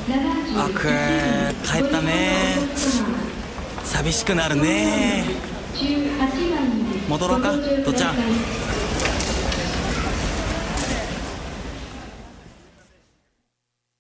あく帰ったね。寂しくなるね。戻ろうか、とっちゃん。